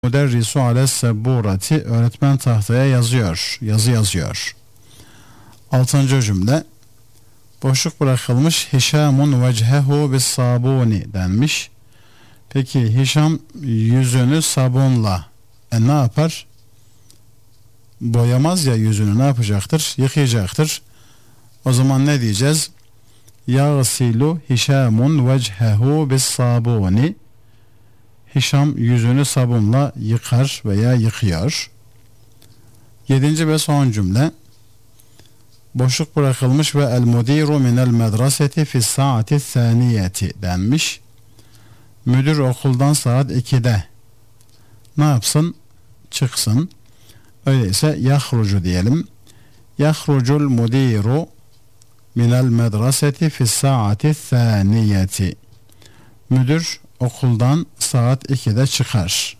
Müderrisu ales seburati, öğretmen tahtaya yazıyor, yazı yazıyor. 6. cümle, boşluk bırakılmış, Hişamun vecehehu bis sabuni denmiş. Peki Hişam yüzünü sabunla ne yapar? Boyamaz ya yüzünü, ne yapacaktır? Yıkayacaktır. O zaman ne diyeceğiz? Yağsilu Hişamun vecehehu bis sabuni. Hişam yüzünü sabunla yıkar veya yıkıyor. 7. ve son cümle, boşluk bırakılmış ve el mudiru minel medreseti fis saati saniyeti denmiş. Müdür okuldan saat 2'de ne yapsın? Çıksın. Öyleyse yahrucu diyelim. Yahrucul mudiru minel medreseti fis saati saniyeti. Müdür okuldan saat 2'de çıkar.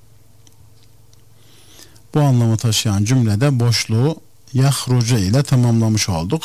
Bu anlamı taşıyan cümlede boşluğu yahrucu ile tamamlamış olduk.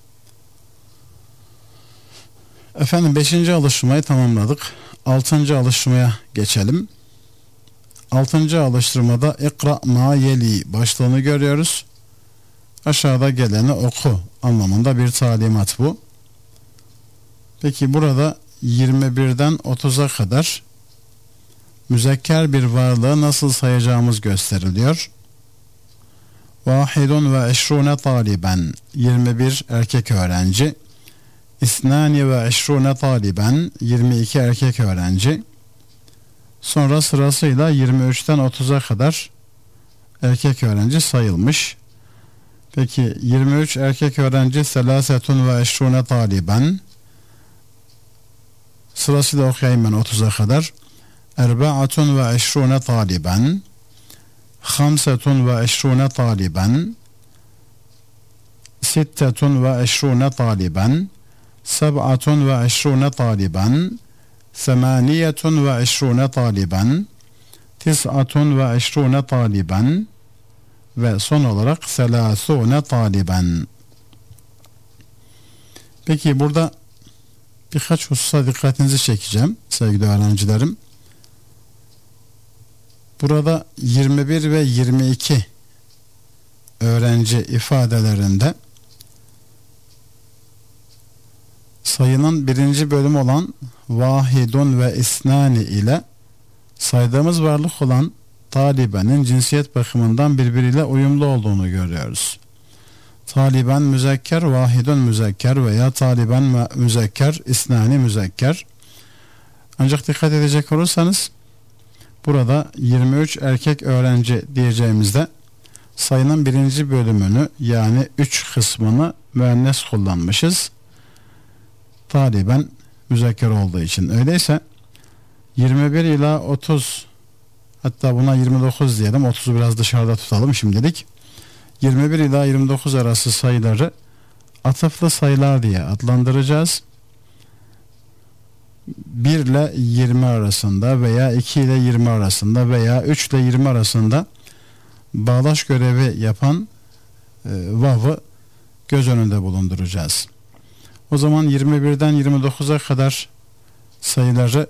Efendim 5. alıştırmayı tamamladık. 6. alıştırmaya geçelim. 6. alıştırmada ikra ma yeli başlığını görüyoruz. Aşağıda geleni oku anlamında bir talimat bu. Peki burada 21'den 30'a kadar müzekker bir varlığı nasıl sayacağımız gösteriliyor. Vahidun ve eşrune taliben, 21 erkek öğrenci. İsnani ve eşrune taliben, 22 erkek öğrenci. Sonra sırasıyla 23'ten 30'a kadar erkek öğrenci sayılmış. Peki 23 erkek öğrenci selasetun ve eşrune taliben. Sırasıyla okuyayım ben 30'a kadar. Erba'atun ve eşrune taliben. Hamsetun ve eşrune taliben. Sittetun ve eşrune taliben. Seb'atun ve eşrune taliben. Semaniyetun ve eşrune taliben. Tis'atun ve eşrune taliben. Ve son olarak selasune taliben. Peki burada birkaç hususa dikkatinizi çekeceğim sevgili öğrencilerim. Burada 21 ve 22 öğrenci ifadelerinde sayının birinci bölümü olan vahidun ve isnani ile saydığımız varlık olan talibenin cinsiyet bakımından birbiriyle uyumlu olduğunu görüyoruz. Taliben müzekker, vahidun müzekker veya taliben müzekker, isnani müzekker. Ancak dikkat edecek olursanız burada 23 erkek öğrenci diyeceğimizde sayının birinci bölümünü yani 3 kısmını müennes kullanmışız. Taliben müzekker olduğu için. Öyleyse 21 ila 30, hatta buna 29 diyelim, 30'u biraz dışarıda tutalım şimdilik. 21 ila 29 arası sayıları atıflı sayılar diye adlandıracağız. 1 ile 20 arasında veya 2 ile 20 arasında veya 3 ile 20 arasında bağlaç görevi yapan vav'ı göz önünde bulunduracağız. O zaman 21'den 29'a kadar sayıları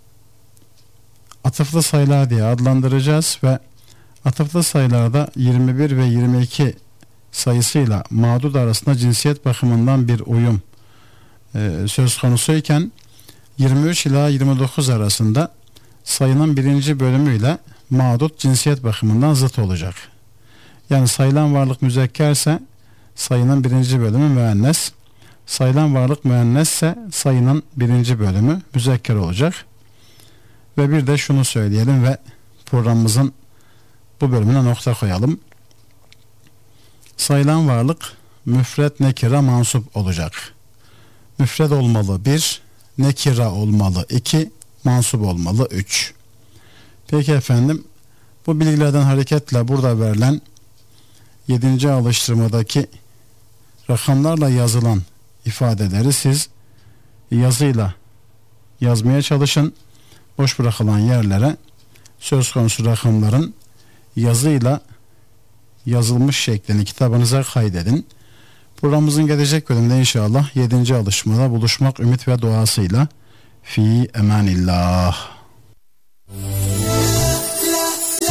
atıflı sayılar diye adlandıracağız ve atıflı sayılarda 21 ve 22 sayısıyla mağdud arasında cinsiyet bakımından bir uyum söz konusuyken 23 ila 29 arasında sayının birinci bölümüyle mağdud cinsiyet bakımından zıt olacak. Yani sayılan varlık müzekkerse sayının birinci bölümü müennes, sayılan varlık müennesse sayının birinci bölümü müzekker olacak. Ve bir de şunu söyleyelim ve programımızın bu bölümüne nokta koyalım. Sayılan varlık müfret nekira mansup olacak. Müfret olmalı 1, nekira olmalı 2, mansup olmalı 3. Peki efendim, bu bilgilerden hareketle burada verilen 7. alıştırmadaki rakamlarla yazılan ifadeleri siz yazıyla yazmaya çalışın. Boş bırakılan yerlere söz konusu rakamların yazıyla yazılmış şeklini kitabınıza kaydedin. Programımızın gelecek bölümünde inşallah 7. alıştırmada buluşmak ümit ve duasıyla. Fi emanillah.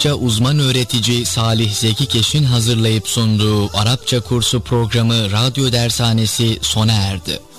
Arapça uzman öğretici Salih Zeki Keş'in hazırlayıp sunduğu Arapça kursu programı Radyo Dershanesi sona erdi.